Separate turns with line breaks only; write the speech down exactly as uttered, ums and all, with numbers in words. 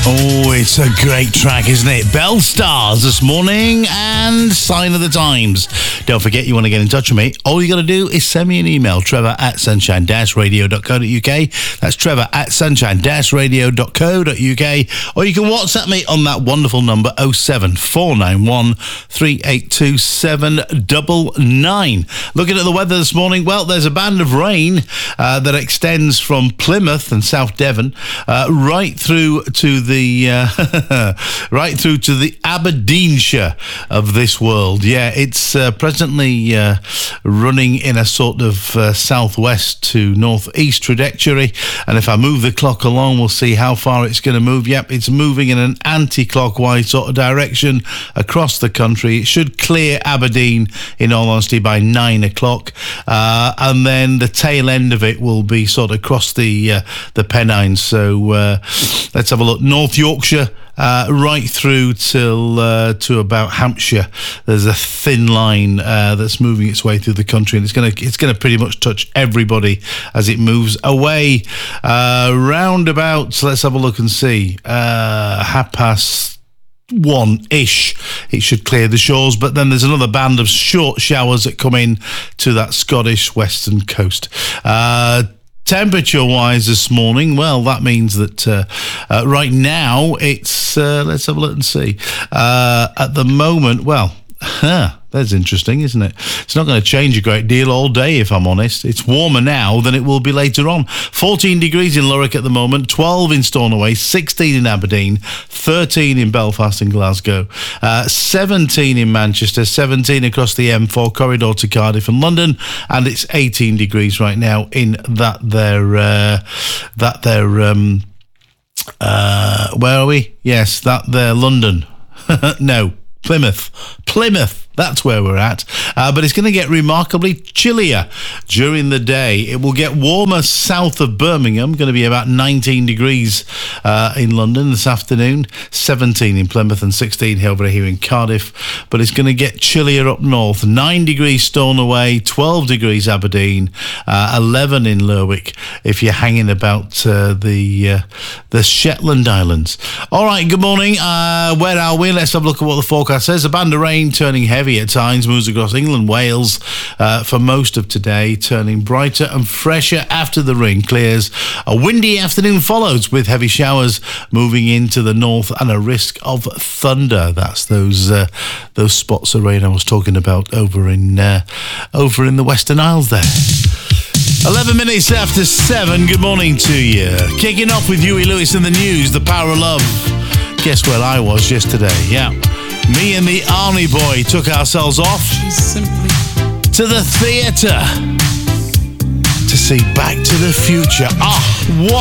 Oh, it's a great track, isn't it? Bell Stars this morning and Sign of the Times. Don't forget, you want to get in touch with me. All you got to do is send me an email, trevor at sunshine dash radio dot co dot uk. That's trevor at sunshine dash radio dot co dot uk. Or you can WhatsApp me on that wonderful number, oh seven four nine one three eight two seven nine nine. Looking at the weather this morning, well, there's a band of rain uh, that extends from Plymouth and South Devon uh, right through to the uh, right through to the Aberdeenshire of this world. Yeah, it's uh, presently uh, running in a sort of uh, southwest to northeast trajectory, and if I move the clock along, we'll see how far it's going to move. Yep, it's moving in an anti-clockwise sort of direction across the country. It should clear Aberdeen, in all honesty, by nine o'clock, uh, and then the tail end of it will be sort of across the uh, the Pennines. So uh, let's have a look. North Yorkshire, uh, right through till uh, to about Hampshire. There's a thin line uh, that's moving its way through the country, and it's gonna it's gonna pretty much touch everybody as it moves away. Uh, round about, let's have a look and see. Uh, half past one-ish, it should clear the shores, but then there's another band of short showers that come in to that Scottish western coast. Uh, Temperature-wise this morning, well, that means that uh, uh, right now it's, uh, let's have a look and see. Uh, at the moment, well, huh, that's interesting, isn't it? It's not going to change a great deal all day, if I'm honest. It's warmer now than it will be later on. fourteen degrees in Lurwick at the moment, twelve in Stornoway, sixteen in Aberdeen, thirteen in Belfast and Glasgow, uh, seventeen in Manchester, seventeen across the M four corridor to Cardiff and London, and it's eighteen degrees right now in that there, uh, that there, um, uh, where are we? Yes, that there, London. No, Plymouth. Plymouth. That's where we're at. Uh, but it's going to get remarkably chillier during the day. It will get warmer south of Birmingham, going to be about nineteen degrees uh, in London this afternoon, seventeen in Plymouth and sixteen over here in Cardiff. But it's going to get chillier up north. nine degrees Stornoway, twelve degrees Aberdeen, uh, eleven in Lerwick if you're hanging about uh, the uh, the Shetland Islands. All right, good morning. Uh, where are we? Let's have a look at what the forecast says. A band of rain turning heavy at times, moves across England, Wales uh, for most of today, turning brighter and fresher after the rain clears. A windy afternoon follows with heavy showers moving into the north and a risk of thunder. That's those uh, those spots of rain I was talking about over in uh, over in the Western Isles there. eleven minutes after seven, good morning to you. Kicking off with Huey Lewis in the news, The Power of Love. Guess where I was yesterday? Yeah. Me and the Army Boy took ourselves off to the theatre to see Back to the Future. Ah, what